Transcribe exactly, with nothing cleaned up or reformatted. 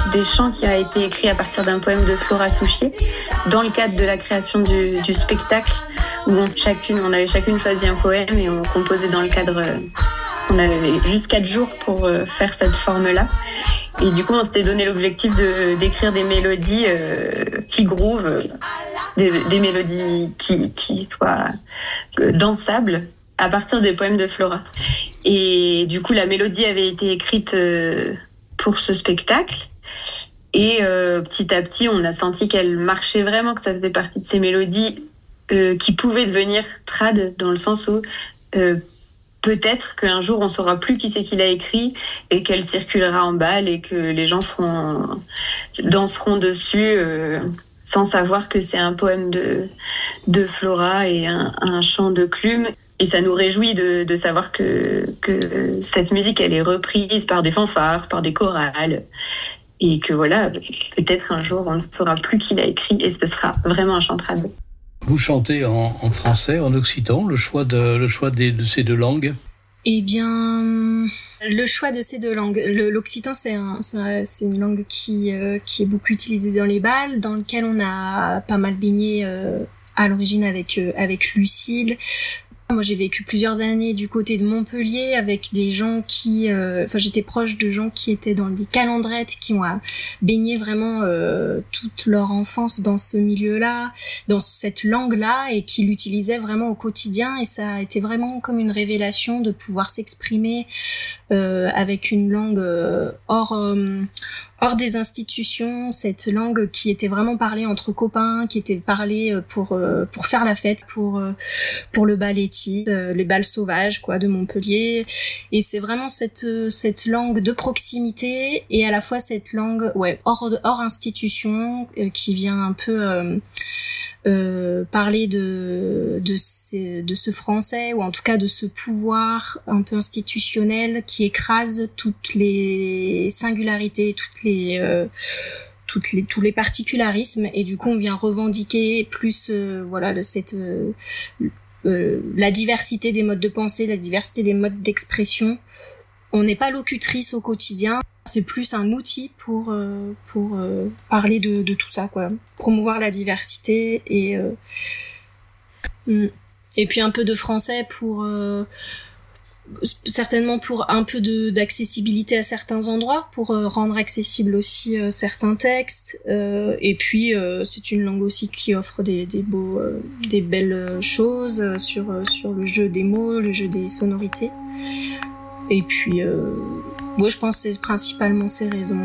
des chants qui a été écrit à partir d'un poème de Flora Souchier dans le cadre de la création du, du spectacle où on, chacune, on avait chacune choisi un poème et on composait dans le cadre. On avait juste quatre jours pour faire cette forme-là. Et du coup, on s'était donné l'objectif de, d'écrire des mélodies euh, qui groovent, des, des mélodies qui, qui soient dansables à partir des poèmes de Flora. Et du coup, la mélodie avait été écrite euh, pour ce spectacle. Et euh, petit à petit, on a senti qu'elle marchait vraiment, que ça faisait partie de ces mélodies euh, qui pouvaient devenir trad, dans le sens où euh, peut-être qu'un jour, on saura plus qui c'est qui l'a écrit et qu'elle circulera en balle et que les gens feront, danseront dessus euh, sans savoir que c'est un poème de, de Flora et un, un chant de Clume. Et ça nous réjouit de, de savoir que, que cette musique, elle est reprise par des fanfares, par des chorales. Et que voilà, peut-être un jour, on ne saura plus qui l'a écrit et ce sera vraiment un chant trad. Vous chantez en, en français, en occitan, le choix de, le choix des, de ces deux langues? Eh bien, le choix de ces deux langues. Le, l'occitan, c'est, un, c'est, un, c'est une langue qui, euh, qui est beaucoup utilisée dans les bals, dans lequel on a pas mal baigné euh, à l'origine avec, euh, avec Lucille. Moi, j'ai vécu plusieurs années du côté de Montpellier avec des gens qui... Euh, enfin, j'étais proche de gens qui étaient dans des calendrettes, qui ont baigné vraiment euh, toute leur enfance dans ce milieu-là, dans cette langue-là, et qui l'utilisaient vraiment au quotidien. Et ça a été vraiment comme une révélation de pouvoir s'exprimer euh, avec une langue euh, hors... Euh, hors des institutions, cette langue qui était vraiment parlée entre copains, qui était parlée pour pour faire la fête, pour pour le bal éthique, les bals sauvages quoi de Montpellier. Et c'est vraiment cette cette langue de proximité et à la fois cette langue ouais hors hors institution euh, qui vient un peu euh, euh, parler de de ce, de ce français ou en tout cas de ce pouvoir un peu institutionnel qui écrase toutes les singularités, toutes les Euh, toutes les tous les particularismes et du coup on vient revendiquer plus euh, voilà le, cette euh, euh, la diversité des modes de pensée, la diversité des modes d'expression. On n'est pas locutrice au quotidien, c'est plus un outil pour euh, pour euh, parler de de tout ça quoi, promouvoir la diversité et euh, et puis un peu de français pour euh, certainement pour un peu de d'accessibilité à certains endroits, pour euh, rendre accessible aussi euh, certains textes euh, et puis euh, c'est une langue aussi qui offre des des beaux euh, des belles choses euh, sur euh, sur le jeu des mots, le jeu des sonorités. Et puis euh, moi je pense que c'est principalement ces raisons.